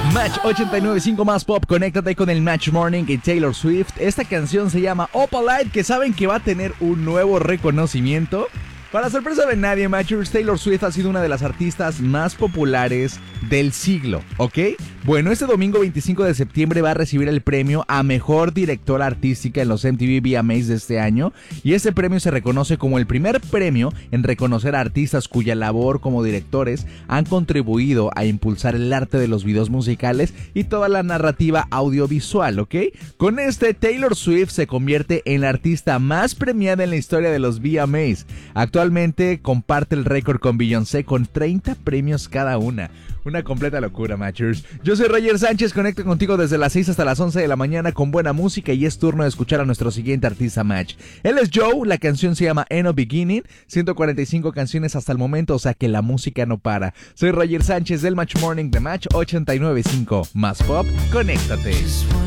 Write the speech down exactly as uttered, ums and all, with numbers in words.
Match ochenta y nueve punto cinco más pop, conéctate con el Match Morning y Taylor Swift. Esta canción se llama Opalite, que saben que va a tener un nuevo reconocimiento. Para sorpresa de nadie, Matchers, Taylor Swift ha sido una de las artistas más populares del siglo, ¿ok? Bueno, este domingo veinticinco de septiembre va a recibir el premio a Mejor Directora Artística en los M T V V M As de este año, y este premio se reconoce como el primer premio en reconocer a artistas cuya labor como directores han contribuido a impulsar el arte de los videos musicales y toda la narrativa audiovisual, ¿ok? Con este, Taylor Swift se convierte en la artista más premiada en la historia de los V M As. Actualmente comparte el récord con Beyoncé con treinta premios cada una. Una completa locura, Matchers. Yo soy Roger Sánchez, conecto contigo desde las seis hasta las once de la mañana con buena música, y es turno de escuchar a nuestro siguiente artista, Match. Él es Joe, la canción se llama End of Beginning, ciento cuarenta y cinco canciones hasta el momento, o sea que la música no para. Soy Roger Sánchez del Match Morning de Match ochenta y nueve punto cinco. Más pop, conéctate.